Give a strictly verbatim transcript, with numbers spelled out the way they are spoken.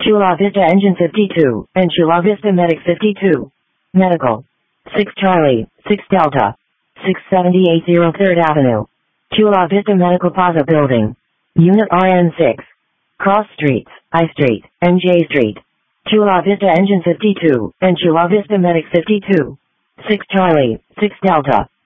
Chula Vista Engine fifty-two, and Chula Vista Medic fifty-two. Medical. six Charlie, six Delta. six seventy-eight oh third Avenue. Chula Vista Medical Plaza Building. Unit R N six. Cross Streets, I Street, and J Street. Chula Vista Engine fifty-two, and Chula Vista Medic fifty-two. six Charlie, six Delta.